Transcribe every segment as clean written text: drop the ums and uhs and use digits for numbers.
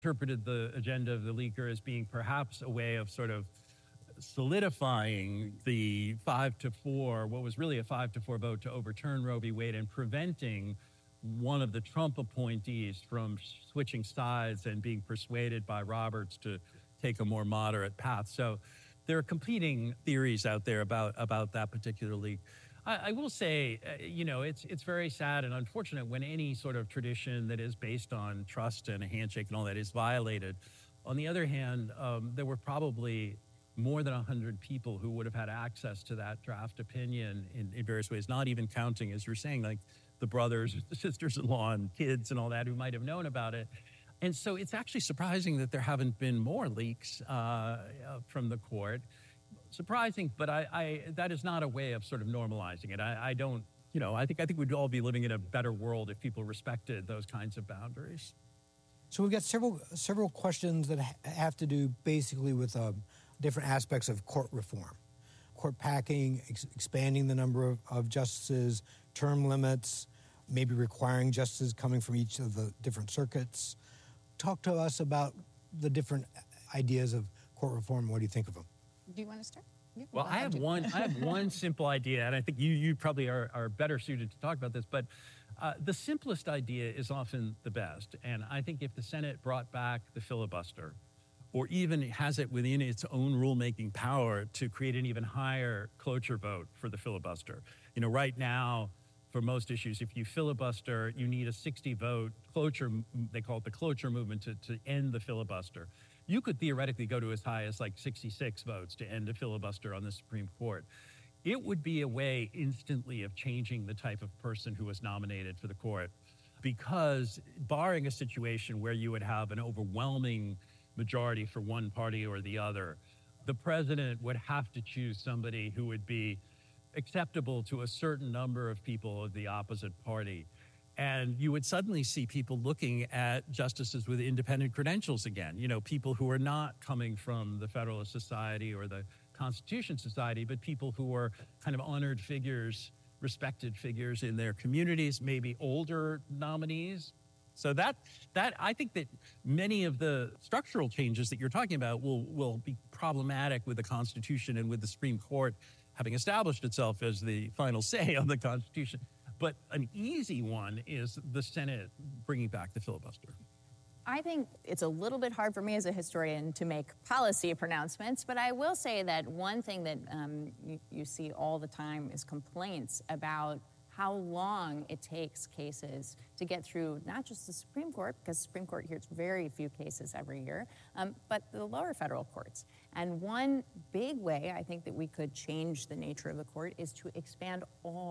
interpreted the agenda of the leaker as being perhaps a way of sort of solidifying the 5-4, what was really a 5-4 vote to overturn Roe v. Wade, and preventing one of the Trump appointees from switching sides and being persuaded by Roberts to take a more moderate path. So there are competing theories out there about that particular leak. I will say, it's very sad and unfortunate when any sort of tradition that is based on trust and a handshake and all that is violated. On the other hand, there were probably more than 100 people who would have had access to that draft opinion in various ways, not even counting, as you're saying, like the brothers, the sisters-in-law, and kids and all that who might have known about it. And so it's actually surprising that there haven't been more leaks from the court. Surprising, but I that is not a way of sort of normalizing it. I don't, I think we'd all be living in a better world if people respected those kinds of boundaries. So we've got several questions that have to do basically with different aspects of court reform. Court packing, expanding the number of justices, term limits, maybe requiring justices coming from each of the different circuits. Talk to us about the different ideas of court reform. What do you think of them? Do you want to start? Well, I have one simple idea, and I think you probably are better suited to talk about this, but the simplest idea is often the best. And I think if the Senate brought back the filibuster, or even has it within its own rulemaking power to create an even higher cloture vote for the filibuster. Right now, for most issues, if you filibuster, you need a 60-vote cloture, they call it the cloture movement, to end the filibuster. You could theoretically go to as high as like 66 votes to end a filibuster on the Supreme Court. It would be a way instantly of changing the type of person who was nominated for the court, because barring a situation where you would have an overwhelming majority for one party or the other, the president would have to choose somebody who would be acceptable to a certain number of people of the opposite party. And you would suddenly see people looking at justices with independent credentials again, people who are not coming from the Federalist Society or the Constitution Society, but people who are kind of honored figures, respected figures in their communities, maybe older nominees. So that I think that many of the structural changes that you're talking about will be problematic with the Constitution and with the Supreme Court having established itself as the final say on the Constitution. But an easy one is the Senate bringing back the filibuster. I think it's a little bit hard for me as a historian to make policy pronouncements, but I will say that one thing that you see all the time is complaints about how long it takes cases to get through not just the Supreme Court, because the Supreme Court hears very few cases every year, but the lower federal courts. And one big way I think that we could change the nature of the court is to expand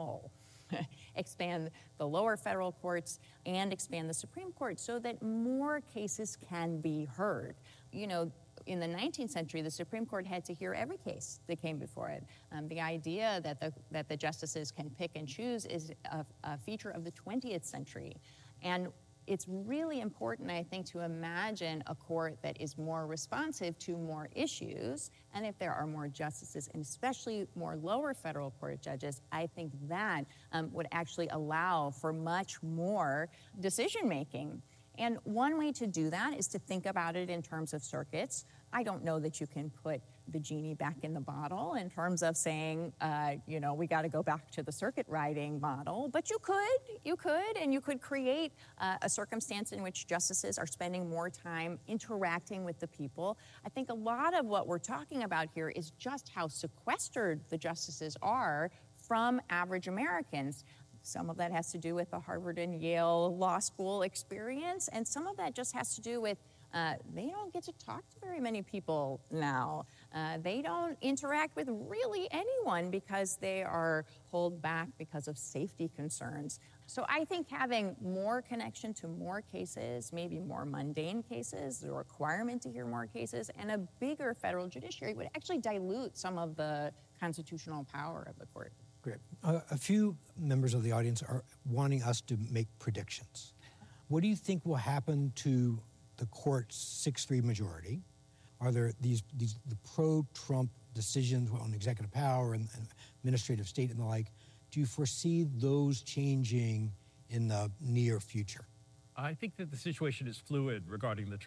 the lower federal courts and expand the Supreme Court so that more cases can be heard. In the 19th century, the Supreme Court had to hear every case that came before it. The idea that the justices can pick and choose is a feature of the 20th century. And it's really important, I think, to imagine a court that is more responsive to more issues. And if there are more justices, and especially more lower federal court judges, I think that would actually allow for much more decision-making. And one way to do that is to think about it in terms of circuits. I don't know that you can put the genie back in the bottle in terms of saying, we got to go back to the circuit riding model. But you could create a circumstance in which justices are spending more time interacting with the people. I think a lot of what we're talking about here is just how sequestered the justices are from average Americans. Some of that has to do with the Harvard and Yale law school experience, and some of that just has to do with they don't get to talk to very many people now. They don't interact with really anyone because they are held back because of safety concerns. So I think having more connection to more cases, maybe more mundane cases, the requirement to hear more cases, and a bigger federal judiciary would actually dilute some of the constitutional power of the court. Great. A few members of the audience are wanting us to make predictions. What do you think will happen to the court's 6-3 majority? Are there the pro-Trump decisions on executive power and administrative state and the like? Do you foresee those changing in the near future? I think that the situation is fluid regarding the Trump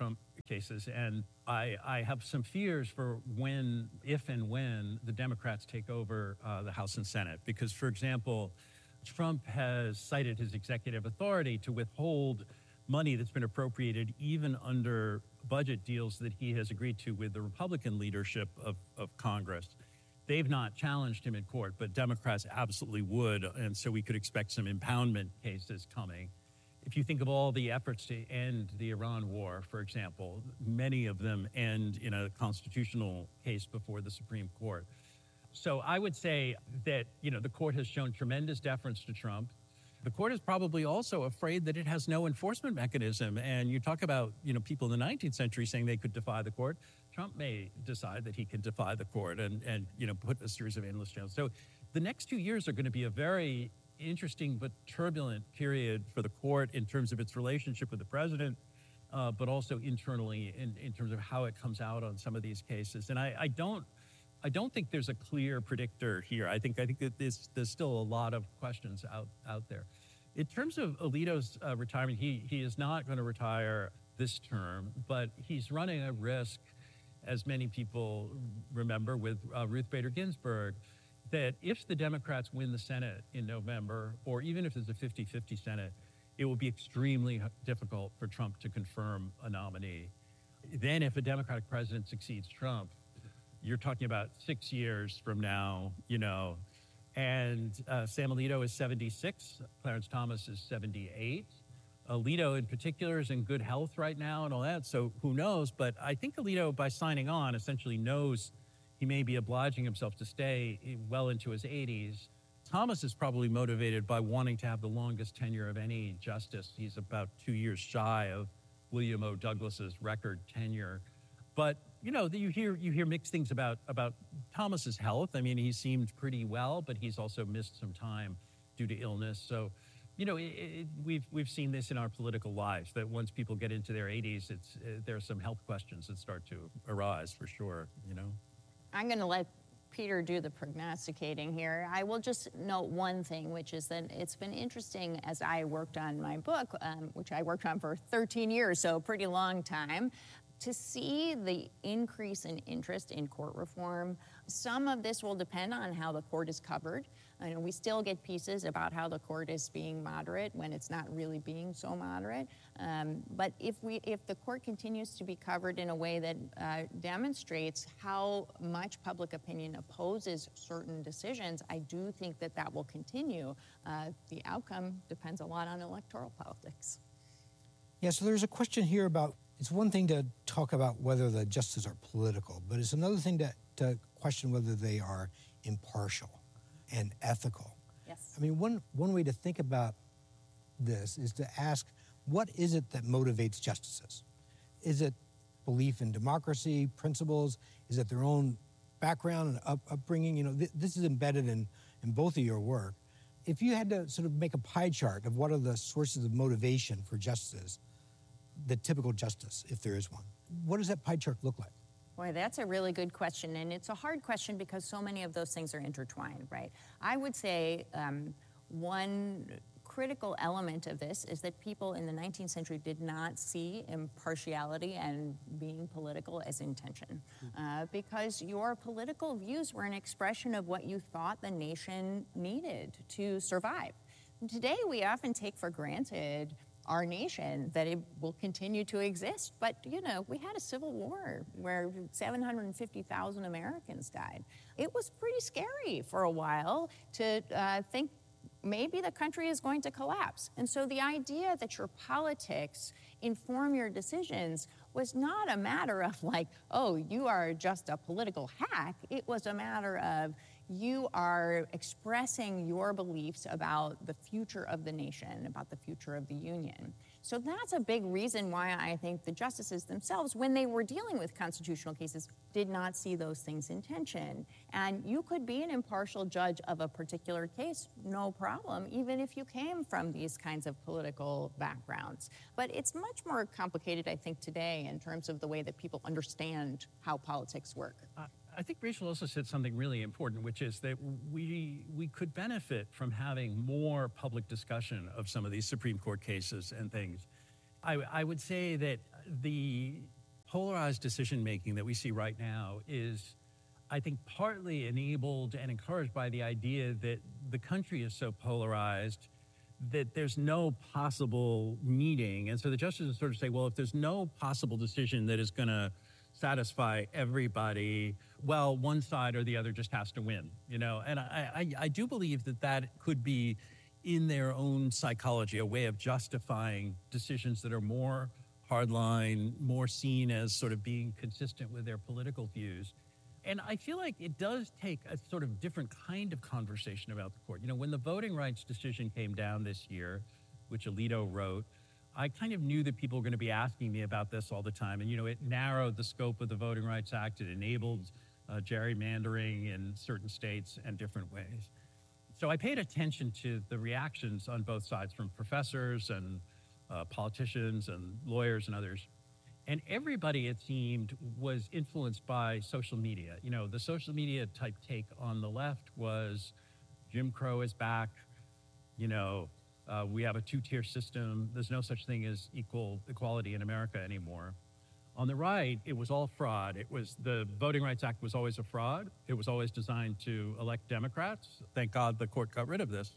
cases. And I have some fears for if and when the Democrats take over the House and Senate. Because, for example, Trump has cited his executive authority to withhold money that's been appropriated even under budget deals that he has agreed to with the Republican leadership of Congress. They've not challenged him in court, but Democrats absolutely would. And so we could expect some impoundment cases coming. If you think of all the efforts to end the Iran war, for example, many of them end in a constitutional case before the Supreme Court. So I would say that, the court has shown tremendous deference to Trump. The court is probably also afraid that it has no enforcement mechanism. And you talk about, people in the 19th century saying they could defy the court. Trump may decide that he can defy the court and put a series of endless challenges. So the next 2 years are going to be a very interesting but turbulent period for the court in terms of its relationship with the president, but also internally in terms of how it comes out on some of these cases. And I don't think there's a clear predictor here. I think that there's still a lot of questions out there. In terms of Alito's retirement, he is not going to retire this term, but he's running a risk, as many people remember with Ruth Bader Ginsburg, that if the Democrats win the Senate in November, or even if there's a 50-50 Senate, it will be extremely difficult for Trump to confirm a nominee. Then if a Democratic president succeeds Trump, you're talking about 6 years from now, and Sam Alito is 76, Clarence Thomas is 78. Alito in particular is in good health right now and all that, so who knows? But I think Alito, by signing on, essentially knows he may be obliging himself to stay well into his 80s. Thomas is probably motivated by wanting to have the longest tenure of any justice. He's about 2 years shy of William O. Douglas's record tenure. But, you hear mixed things about Thomas's health. I mean, he seemed pretty well, but he's also missed some time due to illness. So, we've seen this in our political lives, that once people get into their 80s, there are some health questions that start to arise for sure, I'm going to let Peter do the prognosticating here. I will just note one thing, which is that it's been interesting as I worked on my book, which I worked on for 13 years, so a pretty long time, to see the increase in interest in court reform. Some of this will depend on how the court is covered. We still get pieces about how the court is being moderate when it's not really being so moderate. But if the court continues to be covered in a way that demonstrates how much public opinion opposes certain decisions, I do think that will continue. The outcome depends a lot on electoral politics. Yeah, so there's a question here about, it's one thing to talk about whether the justices are political, but it's another thing to question whether they are impartial and ethical. Yes. I mean, one way to think about this is to ask, what is it that motivates justices? Is it belief in democracy, principles? Is it their own background and upbringing? This is embedded in both of your work. If you had to sort of make a pie chart of what are the sources of motivation for justices, the typical justice, if there is one, what does that pie chart look like? Boy, that's a really good question, and it's a hard question because so many of those things are intertwined, right? I would say one critical element of this is that people in the 19th century did not see impartiality and being political as intention, because your political views were an expression of what you thought the nation needed to survive. And today, we often take for granted our nation, that it will continue to exist. But, we had a civil war where 750,000 Americans died. It was pretty scary for a while to think maybe the country is going to collapse. And so the idea that your politics inform your decisions was not a matter of like, oh, you are just a political hack. It was a matter of you are expressing your beliefs about the future of the nation, about the future of the union. So that's a big reason why I think the justices themselves, when they were dealing with constitutional cases, did not see those things in tension. And you could be an impartial judge of a particular case, no problem, even if you came from these kinds of political backgrounds. But it's much more complicated, I think, today in terms of the way that people understand how politics work. I think Rachel also said something really important, which is that we could benefit from having more public discussion of some of these Supreme Court cases and things. I would say that the polarized decision-making that we see right now is, I think, partly enabled and encouraged by the idea that the country is so polarized that there's no possible meeting. And so the justices sort of say, well, if there's no possible decision that is going to satisfy everybody, well, one side or the other just has to win, you know? And I do believe that that could be, in their own psychology, a way of justifying decisions that are more hardline, more seen as sort of being consistent with their political views. And I feel like it does take a sort of different kind of conversation about the court. You know, when the voting rights decision came down this year, which Alito wrote, I kind of knew that people were going to be asking me about this all the time. And, you know, it narrowed the scope of the Voting Rights Act. It enabled gerrymandering in certain states and different ways. So I paid attention to the reactions on both sides from professors and politicians and lawyers and others. And everybody, it seemed, was influenced by social media. You know, the social media type take on the left was Jim Crow is back. You know, we have a two-tier system. There's no such thing as equality in America anymore. On the right, it was all fraud. It was the Voting Rights Act was always a fraud. It was always designed to elect Democrats. Thank God the court got rid of this.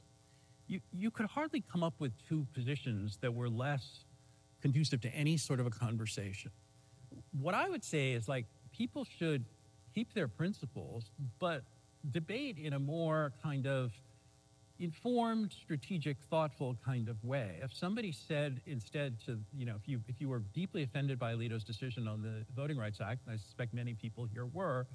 You could hardly come up with two positions that were less conducive to any sort of a conversation. What I would say is, like, people should keep their principles, but debate in a more kind of informed, strategic, thoughtful kind of way. If somebody said instead to, you know, if you were deeply offended by Alito's decision on the Voting Rights Act, and I suspect many people here were,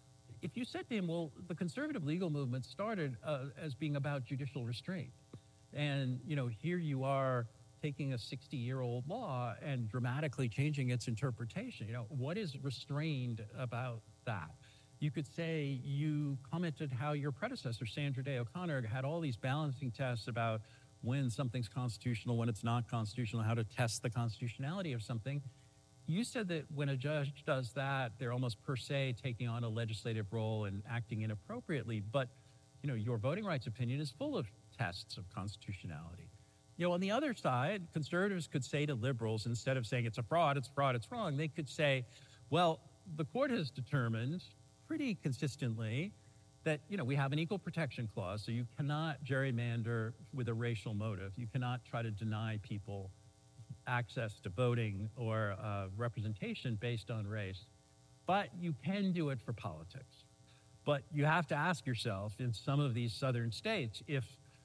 if you said to him, well, the conservative legal movement started as being about judicial restraint. And, you know, here you are taking a 60-year-old law and dramatically changing its interpretation. You know, what is restrained about that? You could say you commented how your predecessor, Sandra Day O'Connor, had all these balancing tests about when something's constitutional, when it's not constitutional, how to test the constitutionality of something. You said that when a judge does that, they're almost per se taking on a legislative role and acting inappropriately. But, you know, your voting rights opinion is full of tests of constitutionality. You know, on the other side, conservatives could say to liberals, instead of saying it's a fraud, it's wrong, they could say, well, the court has determined pretty consistently that, you know, we have an equal protection clause, so you cannot gerrymander with a racial motive. You cannot try to deny people access to voting or representation based on race. But you can do it for politics. But you have to ask yourself, in some of these southern states, if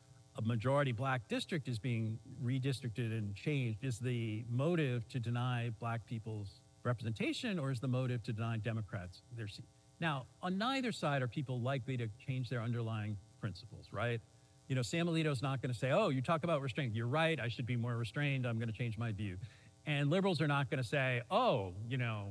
a majority black district is being redistricted and changed, is the motive to deny black people's representation, or is the motive to deny Democrats their seat? Now, on neither side are people likely to change their underlying principles, right? You know, Sam Alito's not going to say, oh, you talk about restraint. You're right, I should be more restrained. I'm going to change my view. And liberals are not going to say, oh, you know,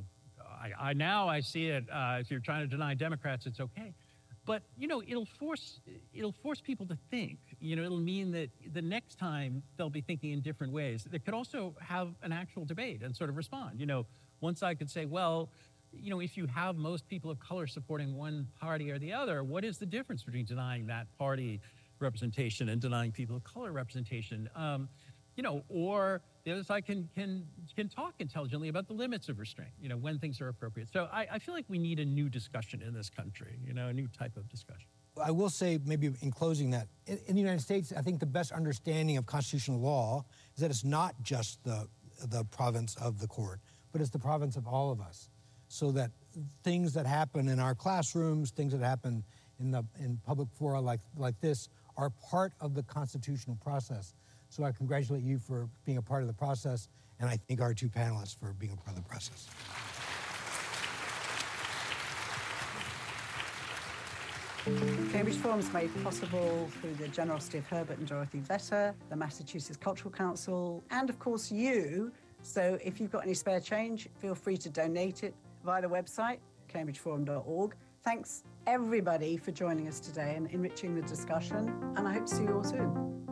I see it. If you're trying to deny Democrats, it's okay. But, you know, it'll force people to think. You know, it'll mean that the next time they'll be thinking in different ways. They could also have an actual debate and sort of respond. You know, one side could say, well, you know, if you have most people of color supporting one party or the other, what is the difference between denying that party representation and denying people of color representation? You know, or the other side can talk intelligently about the limits of restraint, you know, when things are appropriate. So I feel like we need a new discussion in this country, you know, a new type of discussion. I will say, maybe in closing, that in the United States, I think the best understanding of constitutional law is that it's not just the province of the court, but it's the province of all of us. So that things that happen in our classrooms, things that happen in public fora like this, are part of the constitutional process. So I congratulate you for being a part of the process, and I thank our two panelists for being a part of the process. Cambridge Forum is made possible through the generosity of Herbert and Dorothy Vetter, the Massachusetts Cultural Council, and of course you. So if you've got any spare change, feel free to donate it via the website, cambridgeforum.org. Thanks everybody for joining us today and enriching the discussion, and I hope to see you all soon.